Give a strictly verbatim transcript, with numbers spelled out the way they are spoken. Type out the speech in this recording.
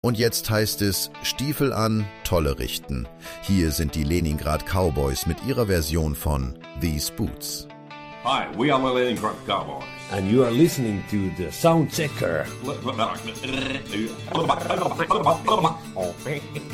Und jetzt heißt es Stiefel an, Tolle richten. Hier sind die Leningrad Cowboys mit ihrer Version von These Boots. Hi, we are the Leningrad Cowboys. And you are listening to the Sound Checker.